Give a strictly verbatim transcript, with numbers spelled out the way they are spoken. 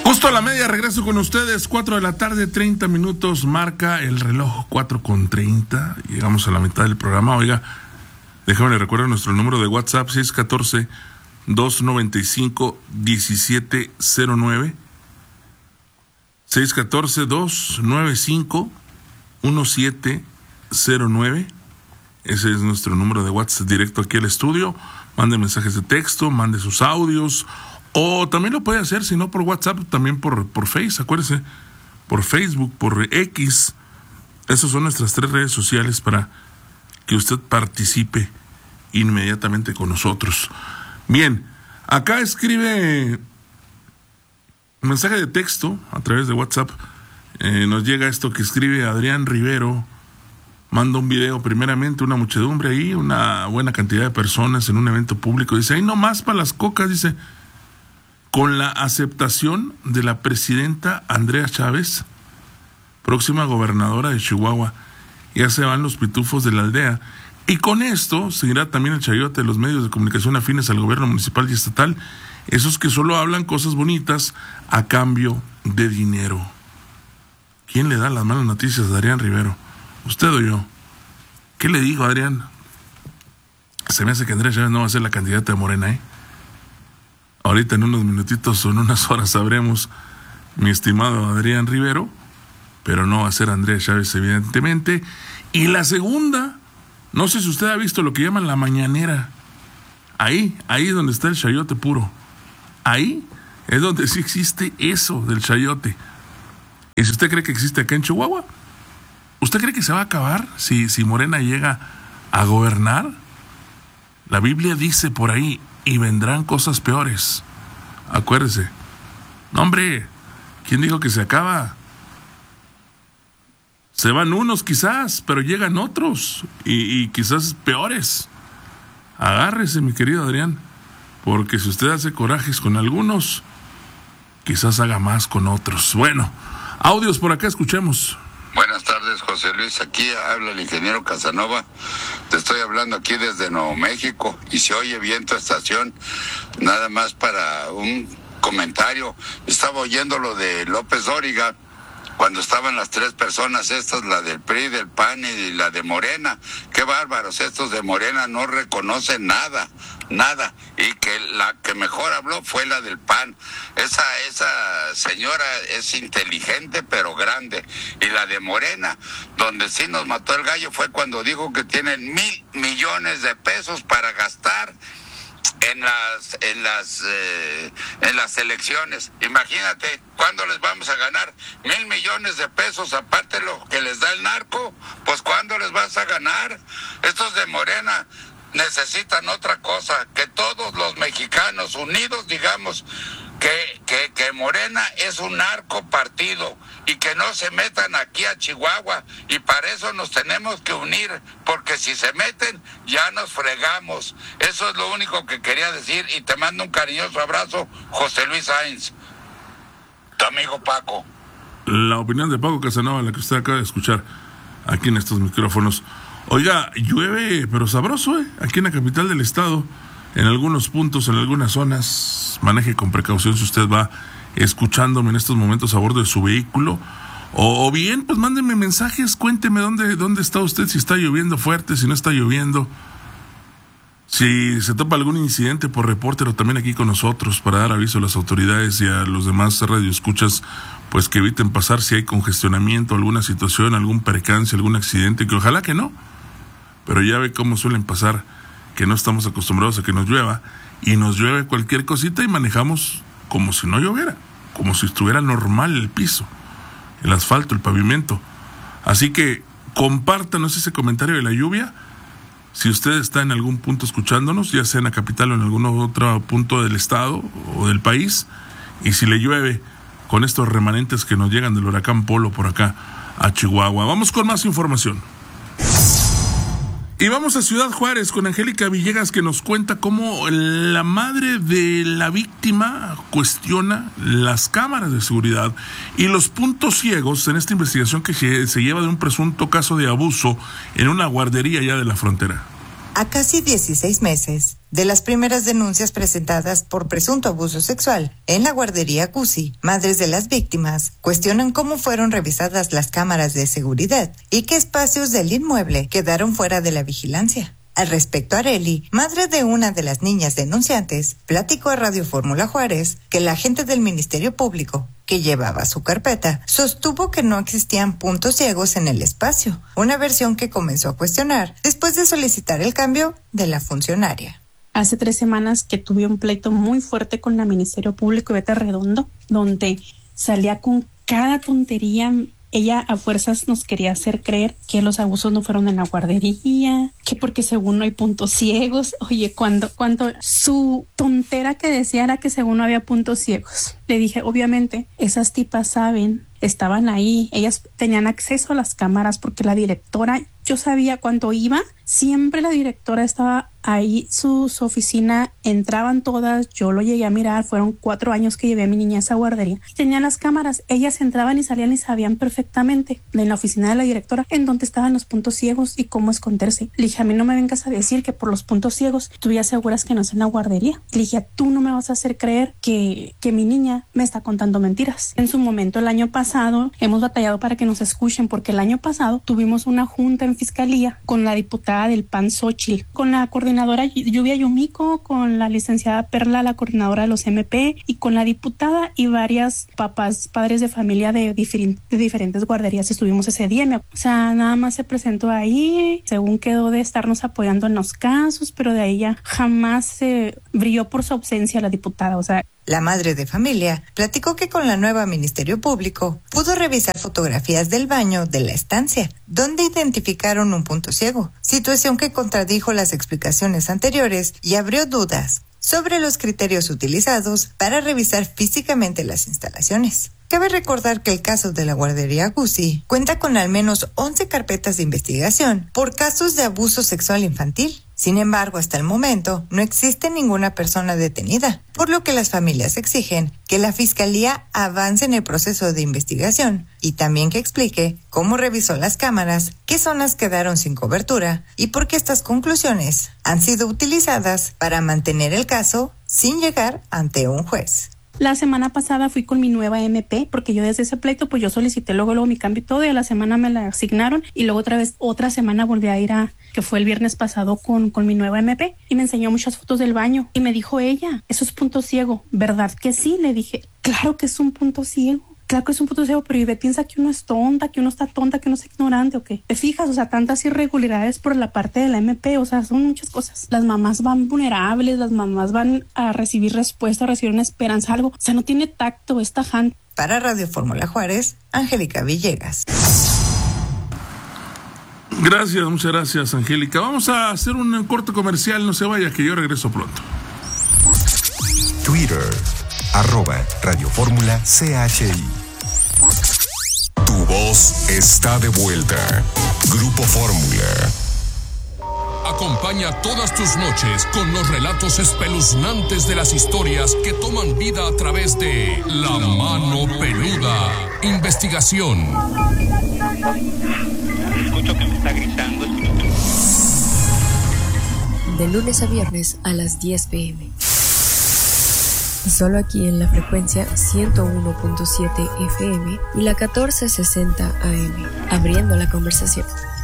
Justo a la media regreso con ustedes, cuatro de la tarde, treinta minutos, marca el reloj cuatro con treinta, llegamos a la mitad del programa. Oiga, déjame le recuerdo nuestro número de WhatsApp, seis uno cuatro, dos nueve cinco, uno siete cero nueve, seis uno cuatro, dos nueve cinco, uno siete cero nueve, ese es nuestro número de WhatsApp directo aquí al estudio. Mande mensajes de texto, mande sus audios, o también lo puede hacer, si no por WhatsApp, también por, por Face, acuérdese, por Facebook, por X. Esas son nuestras tres redes sociales para que usted participe inmediatamente con nosotros. Bien, acá escribe un mensaje de texto a través de WhatsApp. Eh, nos llega esto que escribe Adrián Rivero. Manda un video, primeramente, una muchedumbre ahí, una buena cantidad de personas en un evento público. Dice, ahí nomás para las cocas, dice, con la aceptación de la presidenta Andrea Chávez, próxima gobernadora de Chihuahua. Ya se van los pitufos de la aldea. Y con esto seguirá también el chayote de los medios de comunicación afines al gobierno municipal y estatal, esos que solo hablan cosas bonitas a cambio de dinero. ¿Quién le da las malas noticias a Adrián Rivero? ¿Usted o yo? ¿Qué le digo, Adrián? Se me hace que Andrea Chávez no va a ser la candidata de Morena, ¿eh? Ahorita en unos minutitos o en unas horas sabremos, mi estimado Adrián Rivero, pero no va a ser Andrea Chávez, evidentemente. Y la segunda, no sé si usted ha visto lo que llaman la mañanera. Ahí, ahí es donde está el chayote puro. Ahí es donde sí existe eso del chayote. Y si usted cree que existe acá en Chihuahua, ¿usted cree que se va a acabar si, si Morena llega a gobernar? La Biblia dice por ahí, y vendrán cosas peores. Acuérdese. No, hombre, ¿quién dijo que se acaba? Se van unos quizás, pero llegan otros, y, y quizás peores. Agárrese, mi querido Adrián, porque si usted hace corajes con algunos, quizás haga más con otros. Bueno, audios por acá, escuchemos. Buenas tardes, José Luis. Aquí habla el ingeniero Casanova. Te estoy hablando aquí desde Nuevo México y se oye bien tu estación. Nada más para un comentario. Estaba oyendo lo de López Dóriga cuando estaban las tres personas estas, la del P R I, del P A N y la de Morena. Qué bárbaros, estos de Morena no reconocen nada, nada. Y que la que mejor habló fue la del P A N. Esa, esa señora es inteligente pero grande. Y la de Morena, donde sí nos mató el gallo, fue cuando dijo que tienen mil millones de pesos para gastar en las en las eh, en las elecciones. Imagínate cuándo les vamos a ganar mil millones de pesos, aparte lo que les da el narco. Pues cuándo les vas a ganar. Estos de Morena necesitan otra cosa, que todos los mexicanos unidos digamos que, que, que Morena es un narco partido y que no se metan aquí a Chihuahua, y para eso nos tenemos que unir, porque si se meten ya nos fregamos. Eso es lo único que quería decir, y te mando un cariñoso abrazo, José Luis Sáenz, tu amigo Paco. La opinión de Paco Casanova, la que usted acaba de escuchar aquí en estos micrófonos. Oiga, llueve, pero sabroso, ¿eh? Aquí en la capital del estado, en algunos puntos, en algunas zonas. Maneje con precaución si usted va escuchándome en estos momentos a bordo de su vehículo. O, o bien, pues mándenme mensajes, cuénteme dónde, dónde está usted, si está lloviendo fuerte, si no está lloviendo. Si se topa algún incidente, por repórtelo también aquí con nosotros para dar aviso a las autoridades y a los demás radioescuchas, pues que eviten pasar si hay congestionamiento, alguna situación, algún percance, algún accidente, que ojalá que no. Pero ya ve cómo suelen pasar, que no estamos acostumbrados a que nos llueva, y nos llueve cualquier cosita y manejamos como si no lloviera, como si estuviera normal el piso, el asfalto, el pavimento. Así que compártanos ese comentario de la lluvia. Si usted está en algún punto escuchándonos, ya sea en la capital o en algún otro punto del estado o del país, y si le llueve con estos remanentes que nos llegan del huracán Polo por acá a Chihuahua. Vamos con más información. Y vamos a Ciudad Juárez con Angélica Villegas, que nos cuenta cómo la madre de la víctima cuestiona las cámaras de seguridad y los puntos ciegos en esta investigación que se lleva de un presunto caso de abuso en una guardería ya de la frontera. A casi dieciséis meses de las primeras denuncias presentadas por presunto abuso sexual en la guardería Guzzi, madres de las víctimas cuestionan cómo fueron revisadas las cámaras de seguridad y qué espacios del inmueble quedaron fuera de la vigilancia. Al respecto, Areli, madre de una de las niñas denunciantes, platicó a Radio Fórmula Juárez que la agente del Ministerio Público, que llevaba su carpeta, sostuvo que no existían puntos ciegos en el espacio, una versión que comenzó a cuestionar después de solicitar el cambio de la funcionaria. Hace tres semanas que tuve un pleito muy fuerte con el Ministerio Público de Vete Redondo, donde salía con cada tontería. Ella a fuerzas nos quería hacer creer que los abusos no fueron en la guardería, que porque según no hay puntos ciegos. Oye, cuando, cuando su tontera que decía era que según no había puntos ciegos, le dije, obviamente, esas tipas saben, estaban ahí, ellas tenían acceso a las cámaras porque la directora, yo sabía cuando iba, siempre la directora estaba ahí, su, su oficina, entraban todas, yo lo llegué a mirar, fueron cuatro años que llevé a mi niña a esa guardería, tenían las cámaras, ellas entraban y salían y sabían perfectamente en la oficina de la directora en dónde estaban los puntos ciegos y cómo esconderse. Le dije, a mí no me vengas a decir que por los puntos ciegos tú ya aseguras que no es en la guardería. Le dije, tú no me vas a hacer creer que, que mi niña me está contando mentiras. En su momento, el año pasado, hemos batallado para que nos escuchen porque el año pasado tuvimos una junta en fiscalía con la diputada del P A N Xochitl, con la coordinadora Lluvia Yumiko, con la licenciada Perla, la coordinadora de los M P, y con la diputada y varias papás, padres de familia de, diferin- de diferentes guarderías. Estuvimos ese día. O sea, nada más se presentó ahí, según quedó de estarnos apoyando en los casos, pero de ahí ya jamás se brilló por su ausencia la diputada. O sea, la madre de familia platicó que con la nueva Ministerio Público pudo revisar fotografías del baño de la estancia, donde identificaron un punto ciego, situación que contradijo las explicaciones anteriores y abrió dudas sobre los criterios utilizados para revisar físicamente las instalaciones. Cabe recordar que el caso de la guardería Guzzi cuenta con al menos once carpetas de investigación por casos de abuso sexual infantil. Sin embargo, hasta el momento no existe ninguna persona detenida, por lo que las familias exigen que la Fiscalía avance en el proceso de investigación y también que explique cómo revisó las cámaras, qué zonas quedaron sin cobertura y por qué estas conclusiones han sido utilizadas para mantener el caso sin llegar ante un juez. La semana pasada fui con mi nueva M P, porque yo desde ese pleito, pues yo solicité luego, luego mi cambio y todo, y a la semana me la asignaron, y luego otra vez, otra semana volví a ir a, que fue el viernes pasado con, con mi nueva M P, y me enseñó muchas fotos del baño, y me dijo ella, eso es punto ciego, ¿verdad que sí? Le dije, claro que es un punto ciego. Claro que es un punto ciego, pero Ivette piensa que uno es tonta, que uno está tonta, que uno es ignorante, ¿o qué? ¿Te fijas? O sea, tantas irregularidades por la parte de la M P, o sea, son muchas cosas. Las mamás van vulnerables, las mamás van a recibir respuesta, a recibir una esperanza, algo. O sea, no tiene tacto, es tajante. Para Radio Fórmula Juárez, Angélica Villegas. Gracias, muchas gracias, Angélica. Vamos a hacer un corte comercial, no se vaya, que yo regreso pronto. Twitter, arroba Radio Fórmula C H I. Tu voz está de vuelta. Grupo Fórmula. Acompaña todas tus noches con los relatos espeluznantes de las historias que toman vida a través de La Mano Peluda. Investigación. Escucho que me está gritando. De lunes a viernes a las diez pm. Y solo aquí en la frecuencia ciento uno punto siete F M y la catorce sesenta A M, abriendo la conversación.